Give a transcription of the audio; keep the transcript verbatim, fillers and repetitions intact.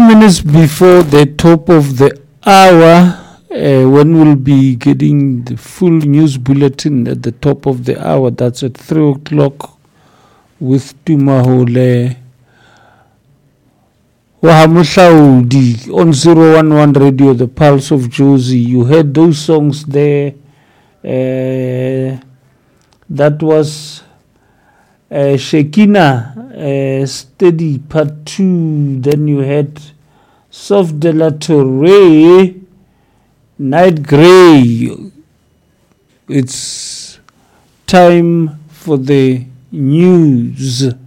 minutes before the top of the hour, uh, when we'll be getting the full news bulletin at the top of the hour. That's at three o'clock with Tumahole Wahamuhlaudi on zero one one Radio, the Pulse of Jozi. You heard those songs there. Uh, that was uh, Shekina, uh, Steady Part two. Then you had Soft de la Torre, Night Grey. It's time for the news.